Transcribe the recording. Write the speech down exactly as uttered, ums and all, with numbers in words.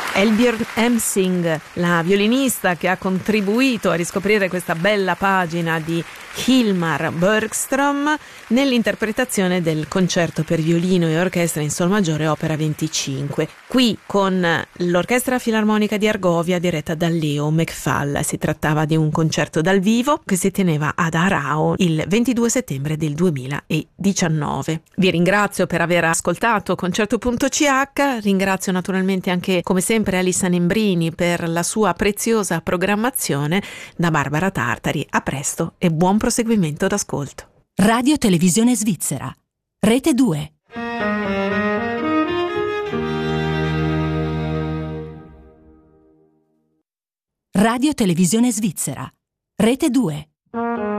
Elbjörn Emsing, la violinista che ha contribuito a riscoprire questa bella pagina di Hilmar Bergström nell'interpretazione del concerto per violino e orchestra in sol maggiore opera venticinque, qui con l'Orchestra Filarmonica di Argovia diretta da Leo McFall. Si trattava di un concerto dal vivo che si teneva ad Aarau il ventidue settembre del duemiladiciannove. Vi ringrazio per aver ascoltato Concerto punto c h, ringrazio naturalmente anche come sempre Alissa Nembrini per la sua preziosa programmazione. Da Barbara Tartari, a presto e buon proseguimento d'ascolto. Radio Televisione Svizzera, Rete due. Radio Televisione Svizzera, Rete due.